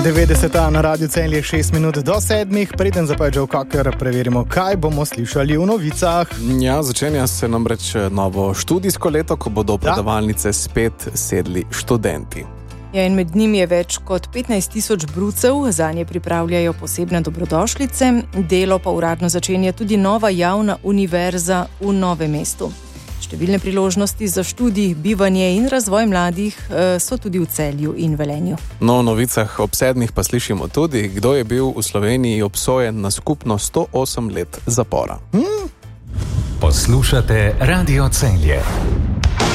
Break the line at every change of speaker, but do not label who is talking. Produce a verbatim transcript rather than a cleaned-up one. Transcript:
devetdeseta na Radiu Celje, šest minut do sedmih, preden zapaj Joe Cocker, preverimo, kaj bomo slišali v novicah.
Ja, začenja se namreč novo študijsko leto, ko bodo v predavalnice spet sedli študenti.
Ja, in med njimi je več kot petnajst tisoč brucev, zanje pripravljajo posebne dobrodošlice, delo pa uradno začenja tudi nova javna univerza v Novem mestu. Številne priložnosti za študij, bivanje in razvoj mladih so tudi v Celju in Velenju.
No, v novicah ob sedmih pa slišimo tudi, kdo je bil v Sloveniji obsojen na skupno sto osem let zapora.
Hmm? Poslušate Radio Celje.